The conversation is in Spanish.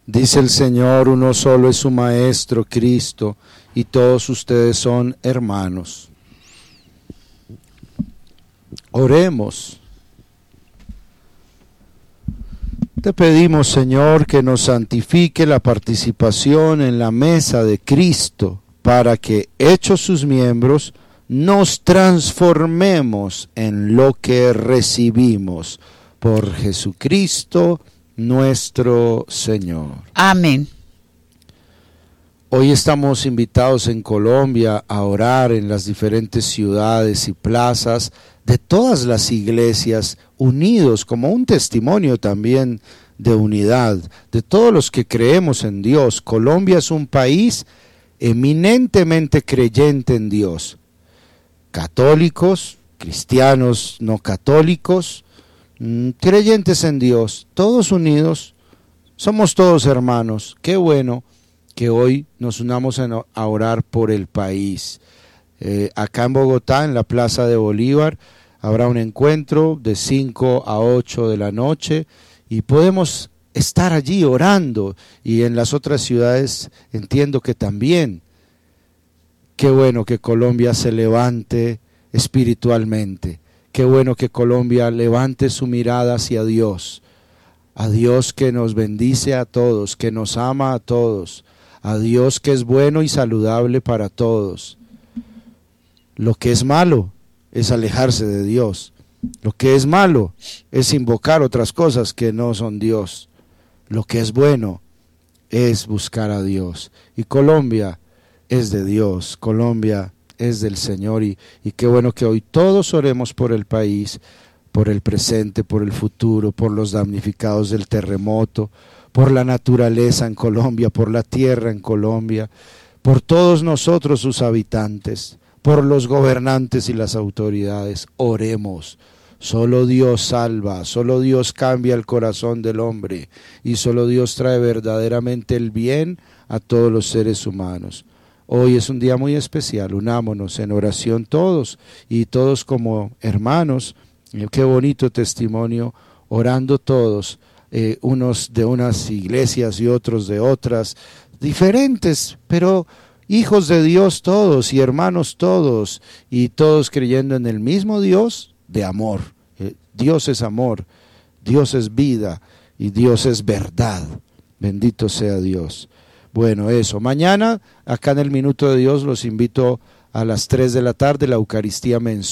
Dice el Señor, uno solo es su Maestro, Cristo, y todos ustedes son hermanos. Oremos. Te pedimos, Señor, que nos santifique la participación en la mesa de Cristo, para que, hechos sus miembros, nos transformemos en lo que recibimos por Jesucristo nuestro Señor. Amén. Hoy estamos invitados en Colombia a orar en las diferentes ciudades y plazas de todas las iglesias, unidos como un testimonio también de unidad, de todos los que creemos en Dios. Colombia es un país eminentemente creyente en Dios. Católicos, cristianos no católicos, creyentes en Dios, todos unidos, somos todos hermanos. Qué bueno que hoy nos unamos a orar por el país. Acá en Bogotá, en la Plaza de Bolívar, habrá un encuentro de 5 a 8 de la noche y podemos estar allí orando, y en las otras ciudades entiendo que también. Qué bueno que Colombia se levante espiritualmente. Qué bueno que Colombia levante su mirada hacia Dios. A Dios que nos bendice a todos, que nos ama a todos. A Dios que es bueno y saludable para todos. Lo que es malo es alejarse de Dios. Lo que es malo es invocar otras cosas que no son Dios. Lo que es bueno es buscar a Dios. Y Colombia es de Dios, Colombia es del Señor, y qué bueno que hoy todos oremos por el país, por el presente, por el futuro, por los damnificados del terremoto, por la naturaleza en Colombia, por la tierra en Colombia, por todos nosotros sus habitantes, por los gobernantes y las autoridades. Oremos. Solo Dios salva, solo Dios cambia el corazón del hombre, y solo Dios trae verdaderamente el bien a todos los seres humanos. Hoy es un día muy especial, unámonos en oración todos, y todos como hermanos. Qué bonito testimonio, orando todos, unos de unas iglesias y otros de otras, diferentes, pero hijos de Dios todos y hermanos todos, y todos creyendo en el mismo Dios de amor. Dios es amor, Dios es vida y Dios es verdad. Bendito sea Dios. Bueno, eso. Mañana, acá en el Minuto de Dios, los invito a las 3 de la tarde, la Eucaristía mensual.